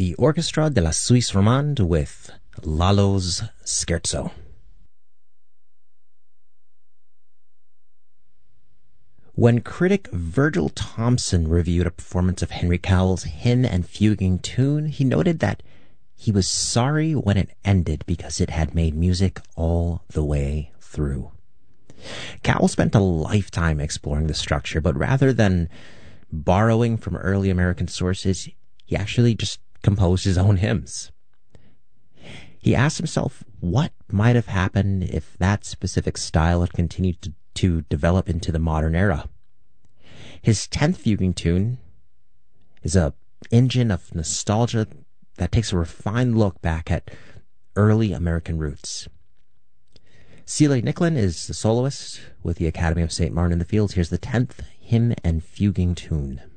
the Orchestra de la Suisse Romande with Lalo's Scherzo. When critic Virgil Thomson reviewed a performance of Henry Cowell's Hymn and Fuguing Tune, he noted that he was sorry when it ended because it had made music all the way through. Cowell spent a lifetime exploring the structure, but rather than borrowing from early American sources, he actually just composed his own hymns. He asked himself what might have happened if that specific style had continued to develop into the modern era. His 10th fuguing tune is an engine of nostalgia that takes a refined look back at early American roots. Celia Nicklin is the soloist with the Academy of St. Martin in the Fields. Here's the 10th Hymn and Fuguing Tune.